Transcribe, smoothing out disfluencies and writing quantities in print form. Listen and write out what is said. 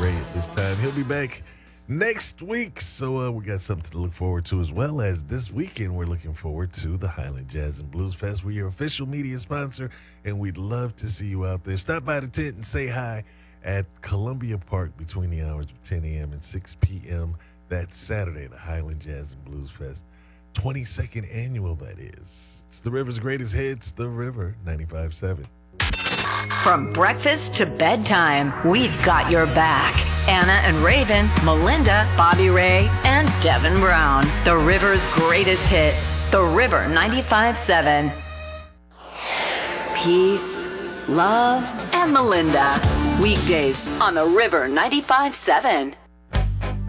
Ray at this time. He'll be back next week, so we got something to look forward to, as well as this weekend we're looking forward to the Highland Jazz and Blues Fest. We're your official media sponsor, and we'd love to see you out there. Stop by the tent and say hi at Columbia Park between the hours of 10 a.m. and 6 p.m. That's Saturday, the Highland Jazz and Blues Fest. 22nd annual, that is. It's the River's greatest hits, The River 95.7. From breakfast to bedtime, we've got your back. Anna and Raven, Melinda, Bobby Ray, and Devin Brown. The River's greatest hits. The River 95.7. Peace, love, and Melinda. Weekdays on The River 95.7.